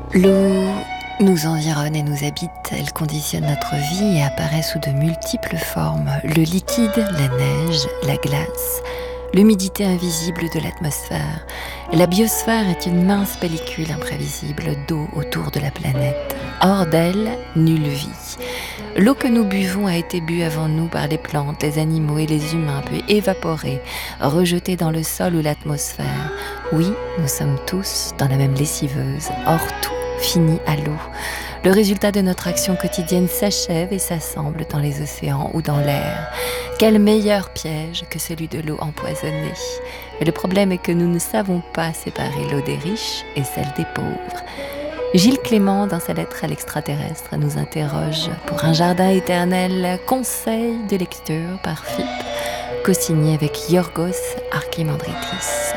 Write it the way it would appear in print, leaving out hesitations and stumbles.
L'eau nous environne et nous habite, elle conditionne notre vie et apparaît sous de multiples formes. Le liquide, la neige, la glace, l'humidité invisible de l'atmosphère. La biosphère est une mince pellicule imprévisible d'eau autour de la planète. Hors d'elle, nulle vie. L'eau que nous buvons a été bue avant nous par les plantes, les animaux et les humains, puis évaporée, rejetée dans le sol ou l'atmosphère. Oui, nous sommes tous dans la même lessiveuse. Or, tout finit à l'eau. Le résultat de notre action quotidienne s'achève et s'assemble dans les océans ou dans l'air. Quel meilleur piège que celui de l'eau empoisonnée. Mais le problème est que nous ne savons pas séparer l'eau des riches et celle des pauvres. Gilles Clément, dans sa lettre à l'extraterrestre, nous interroge pour un jardin éternel, conseil de lecture par Philippe, co-signé avec Yorgos Archimandritis.